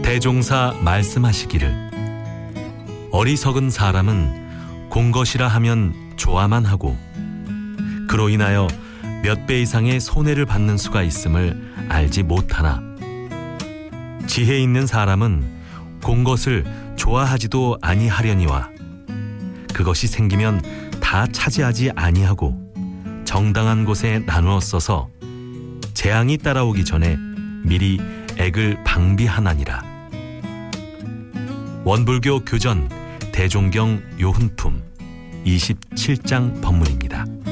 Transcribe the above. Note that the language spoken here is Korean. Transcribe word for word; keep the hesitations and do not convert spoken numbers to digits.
대종사 말씀하시기를 어리석은 사람은 공것이라 하면 좋아만 하고 그로 인하여 몇 배 이상의 손해를 받는 수가 있음을 알지 못하나 지혜 있는 사람은 공것을 좋아하지도 아니하려니와 그것이 생기면 다 차지하지 아니하고 정당한 곳에 나누어 써서 재앙이 따라오기 전에 미리 액을 방비하나니라. 원불교 교전 대종경 요훈품 이십칠 장 법문입니다.